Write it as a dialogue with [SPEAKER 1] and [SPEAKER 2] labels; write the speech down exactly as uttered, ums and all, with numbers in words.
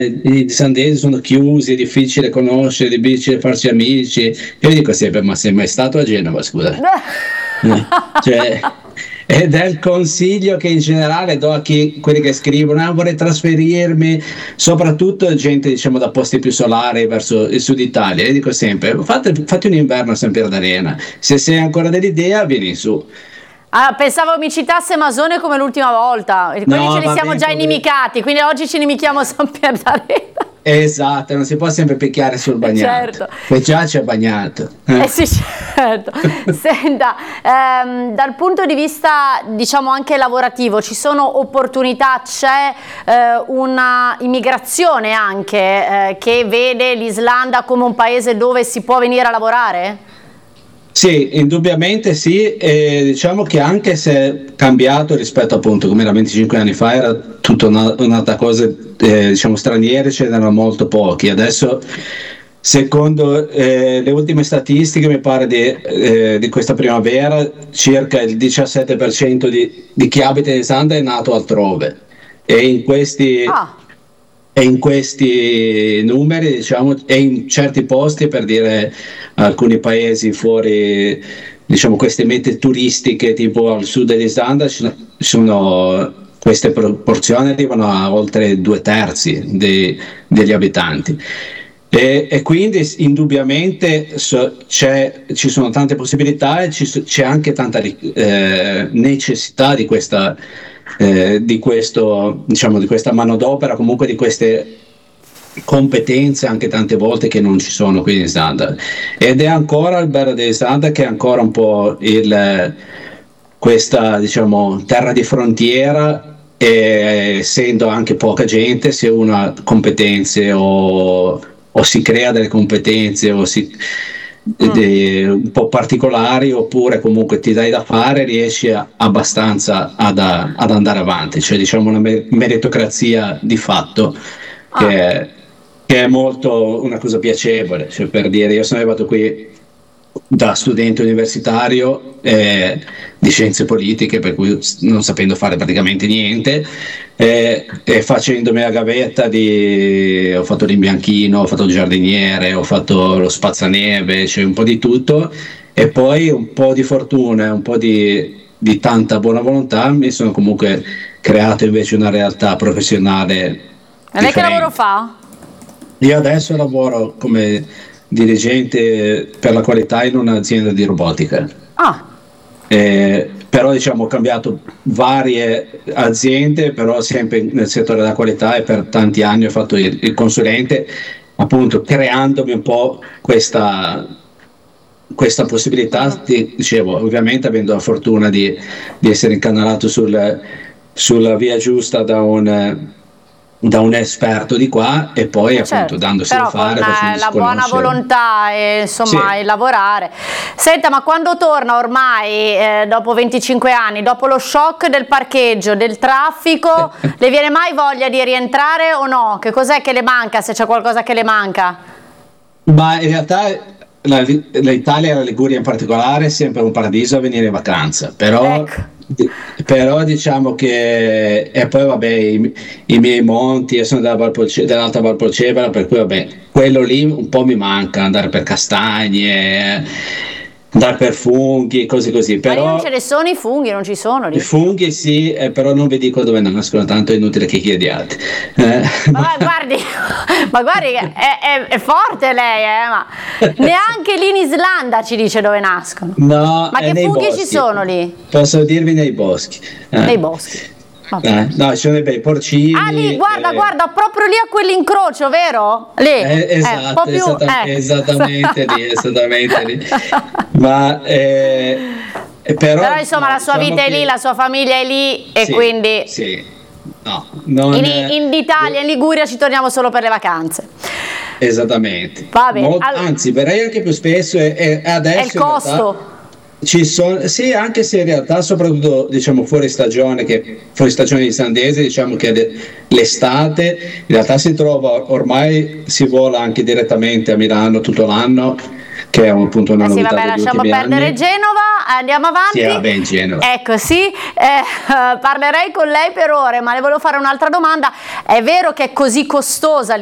[SPEAKER 1] i islandesi sono chiusi, è difficile conoscere, è difficile farci amici. Io dico sempre, ma sei mai stato a Genova, scusa? Eh, cioè, ed è il consiglio che in generale do a chi, quelli che scrivono, ah, vorrei trasferirmi, soprattutto gente diciamo da posti più solari verso il sud Italia. Io dico sempre, fate, fate un inverno a San Pier d'Arena, se sei ancora dell'idea vieni su.
[SPEAKER 2] Ah, pensavo mi citasse Masone come l'ultima volta, quelli
[SPEAKER 1] No,
[SPEAKER 2] ce li
[SPEAKER 1] va
[SPEAKER 2] siamo
[SPEAKER 1] bene,
[SPEAKER 2] già
[SPEAKER 1] va bene.
[SPEAKER 2] inimicati, quindi oggi ci inimichiamo a San Pier d'Arena.
[SPEAKER 1] Esatto, non si può sempre picchiare sul bagnato,
[SPEAKER 2] Certo.
[SPEAKER 1] che già c'è bagnato.
[SPEAKER 2] Eh sì, certo. Senta, ehm, dal punto di vista diciamo anche lavorativo, ci sono opportunità, c'è eh, una immigrazione anche eh, che vede l'Islanda come un paese dove si può venire a lavorare?
[SPEAKER 1] Sì, indubbiamente sì, e diciamo che anche se è cambiato rispetto appunto come era venticinque anni fa, era tutta una- un'altra cosa, eh, diciamo stranieri ce n'erano molto pochi, adesso secondo eh, le ultime statistiche mi pare di, eh, di questa primavera circa il diciassette per cento di, di chi abita in Islanda è nato altrove e in questi...
[SPEAKER 2] Ah,
[SPEAKER 1] E in questi numeri, diciamo, e in certi posti, per dire alcuni paesi fuori, diciamo, queste mete turistiche, tipo al sud dell'Islanda, ci sono, ci sono- queste proporzioni arrivano a oltre due terzi dei- degli abitanti. E, e quindi indubbiamente so- c'è- ci sono tante possibilità e ci so- c'è anche tanta ri- eh, necessità di questa eh, di questo, diciamo, di questa manodopera, comunque di queste competenze anche tante volte che non ci sono qui in Islanda. Ed è ancora il bello dell'Islanda che è ancora un po' il, questa, diciamo, terra di frontiera e essendo anche poca gente, se uno ha competenze o, o si crea delle competenze o si de- un po' particolari oppure comunque ti dai da fare, riesci a- abbastanza ad, a- ad andare avanti, cioè diciamo una me- meritocrazia di fatto che
[SPEAKER 2] ah.
[SPEAKER 1] è, che è molto una cosa piacevole, cioè per dire io sono arrivato qui da studente universitario eh, di scienze politiche, per cui non sapendo fare praticamente niente, eh, e facendomi la gavetta di ho fatto l'imbianchino, ho fatto il giardiniere, ho fatto lo spazzaneve, cioè un po' di tutto, e poi un po' di fortuna e un po' di, di tanta buona volontà mi sono comunque creato invece una realtà professionale
[SPEAKER 2] E lei che
[SPEAKER 1] differente.
[SPEAKER 2] lavoro fa?
[SPEAKER 1] Io adesso lavoro come dirigente per la qualità in un'azienda di robotica.
[SPEAKER 2] Ah,
[SPEAKER 1] Eh, però diciamo ho cambiato varie aziende, però sempre nel settore della qualità e per tanti anni ho fatto il, il consulente, appunto creandomi un po' questa, questa possibilità, di- dicevo, ovviamente avendo la fortuna di, di essere incanalato sul- sulla via giusta da un, da un esperto di qua e poi appunto
[SPEAKER 2] certo,
[SPEAKER 1] dandosi
[SPEAKER 2] però
[SPEAKER 1] da fare,
[SPEAKER 2] con eh,
[SPEAKER 1] facendosi
[SPEAKER 2] la buona
[SPEAKER 1] conoscere.
[SPEAKER 2] volontà e insomma
[SPEAKER 1] Sì.
[SPEAKER 2] il lavorare. Senta, ma quando torna ormai eh, dopo venticinque anni, dopo lo shock del parcheggio, del traffico, le viene mai voglia di rientrare o no? Che cos'è che le manca, se c'è qualcosa che le manca?
[SPEAKER 1] Ma in realtà la- l'Italia e la Liguria in particolare è sempre un paradiso a venire in vacanza, però,
[SPEAKER 2] Ecco.
[SPEAKER 1] però diciamo che e poi vabbè i, i miei monti, io sono della Valpolce- dell'Alta Valpolcevera, per cui vabbè quello lì un po' mi manca, andare per castagne, andare per funghi, cose così,
[SPEAKER 2] Ma lì non
[SPEAKER 1] però
[SPEAKER 2] ce ne sono i funghi, non ci sono
[SPEAKER 1] i
[SPEAKER 2] lì.
[SPEAKER 1] funghi sì, eh, però non vi dico dove nascono, tanto è inutile che chiediate. Eh,
[SPEAKER 2] Ma guardi, ma guardi, è, è- è forte lei, eh, ma neanche lì in Islanda ci dice dove nascono.
[SPEAKER 1] No,
[SPEAKER 2] Ma
[SPEAKER 1] è
[SPEAKER 2] che
[SPEAKER 1] nei
[SPEAKER 2] funghi
[SPEAKER 1] boschi.
[SPEAKER 2] ci sono lì?
[SPEAKER 1] Posso dirvi nei boschi. Eh.
[SPEAKER 2] Nei boschi. Vabbè.
[SPEAKER 1] Eh, no, ci sono dei bei porcini.
[SPEAKER 2] Ah, lì, guarda,
[SPEAKER 1] eh,
[SPEAKER 2] guarda, proprio lì a quell'incrocio, vero? Lì.
[SPEAKER 1] eh,
[SPEAKER 2] Eh,
[SPEAKER 1] esatto,
[SPEAKER 2] un po' più,
[SPEAKER 1] esatta-
[SPEAKER 2] eh.
[SPEAKER 1] esattamente lì, esattamente lì. Ma eh, eh, però,
[SPEAKER 2] Però insomma
[SPEAKER 1] no,
[SPEAKER 2] la sua
[SPEAKER 1] diciamo
[SPEAKER 2] vita è
[SPEAKER 1] che-
[SPEAKER 2] lì, la sua famiglia è lì e
[SPEAKER 1] sì,
[SPEAKER 2] quindi
[SPEAKER 1] sì, no, non,
[SPEAKER 2] in, in Italia, in Liguria ci torniamo solo per le vacanze.
[SPEAKER 1] esattamente.
[SPEAKER 2] Va bene,
[SPEAKER 1] Mol-
[SPEAKER 2] all-
[SPEAKER 1] anzi, verrei anche più spesso e, e adesso
[SPEAKER 2] È il
[SPEAKER 1] in realtà,
[SPEAKER 2] costo.
[SPEAKER 1] ci sono, sì, anche se in realtà, soprattutto diciamo fuori stagione, che fuori stagione islandese, diciamo che le- l'estate in realtà si trova ormai, si vola anche direttamente a Milano tutto l'anno che è un, appunto una
[SPEAKER 2] eh sì,
[SPEAKER 1] novità
[SPEAKER 2] vabbè,
[SPEAKER 1] degli
[SPEAKER 2] lasciamo
[SPEAKER 1] ultimi
[SPEAKER 2] perdere
[SPEAKER 1] anni.
[SPEAKER 2] Genova, andiamo avanti.
[SPEAKER 1] Sì, vabbè, Genova.
[SPEAKER 2] Ecco, sì, eh, parlerei con lei per ore, ma le volevo fare un'altra domanda. È vero che è così costosa